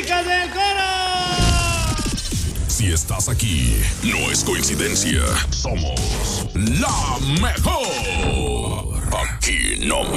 chicas del coro! Si estás aquí, no es coincidencia. Somos la mejor. Aquí no